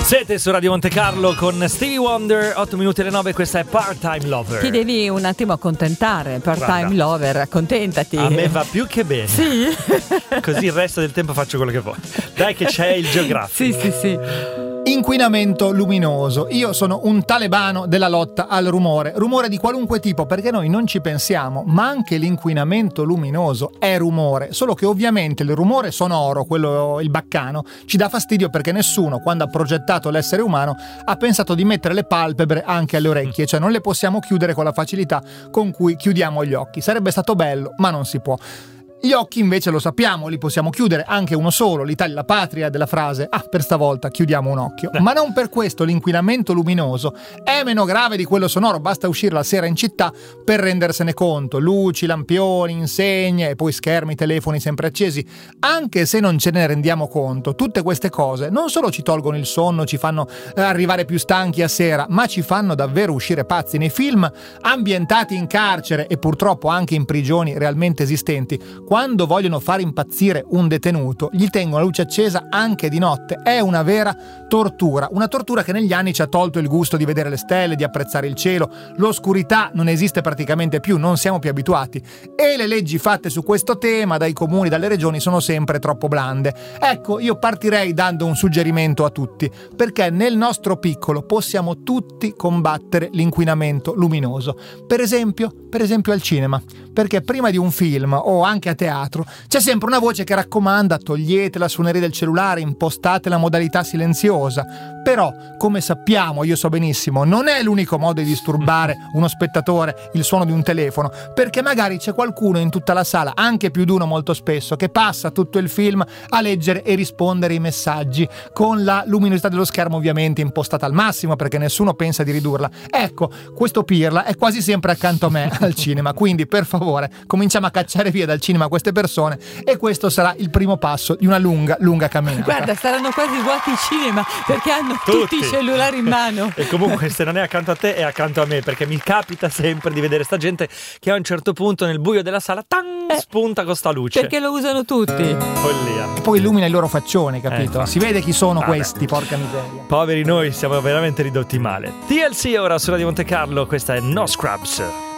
Siete su Radio Monte Carlo con Stevie Wonder, 8 minuti alle 9, questa è Part-Time Lover. Ti devi un attimo accontentare, Part-Time Lover, accontentati. A me va più che bene. Sì. Così il resto del tempo faccio quello che vuoi. Dai che c'è il geografico. Sì. Inquinamento luminoso. Io sono un talebano della lotta al rumore di qualunque tipo, perché noi non ci pensiamo, ma anche l'inquinamento luminoso è rumore, solo che ovviamente il rumore sonoro, quello il baccano, ci dà fastidio perché nessuno, quando ha progettato l'essere umano, ha pensato di mettere le palpebre anche alle orecchie, cioè non le possiamo chiudere con la facilità con cui chiudiamo gli occhi. Sarebbe stato bello, ma non si può. Gli occhi invece lo sappiamo, li possiamo chiudere, anche uno solo. L'Italia è la patria della frase per stavolta chiudiamo un occhio. Ma non per questo l'inquinamento luminoso è meno grave di quello sonoro, basta uscire la sera in città per rendersene conto. Luci, lampioni, insegne e poi schermi, telefoni sempre accesi. Anche se non ce ne rendiamo conto, tutte queste cose non solo ci tolgono il sonno, ci fanno arrivare più stanchi a sera, ma ci fanno davvero uscire pazzi. Nei film ambientati in carcere e purtroppo anche in prigioni realmente esistenti, quando vogliono far impazzire un detenuto, gli tengono la luce accesa anche di notte. È una vera tortura, una tortura che negli anni ci ha tolto il gusto di vedere le stelle, di apprezzare il cielo. L'oscurità non esiste praticamente più, non siamo più abituati. E le leggi fatte su questo tema dai comuni, dalle regioni, sono sempre troppo blande. Ecco, io partirei dando un suggerimento a tutti, perché nel nostro piccolo possiamo tutti combattere l'inquinamento luminoso. Per esempio al cinema, perché prima di un film o anche a teatro c'è sempre una voce che raccomanda: togliete la suoneria del cellulare, impostate la modalità silenziosa. Però, come sappiamo, io so benissimo, non è l'unico modo di disturbare uno spettatore il suono di un telefono, perché magari c'è qualcuno in tutta la sala, anche più di uno molto spesso, che passa tutto il film a leggere e rispondere ai messaggi con la luminosità dello schermo ovviamente impostata al massimo, perché nessuno pensa di ridurla. Ecco, questo pirla è quasi sempre accanto a me al cinema, quindi per favore cominciamo a cacciare via dal cinema queste persone, e questo sarà il primo passo di una lunga camminata. Guarda, saranno quasi vuoti i cinema perché hanno tutti i cellulari in mano. E comunque se non è accanto a te è accanto a me, perché mi capita sempre di vedere sta gente che a un certo punto nel buio della sala spunta con sta luce, perché lo usano tutti. Follia. E poi illumina i loro faccioni, capito? Si vede chi sono questi, porca miseria. Poveri noi, siamo veramente ridotti male. TLC ora su Radio Monte Carlo, questa è No Scrubs.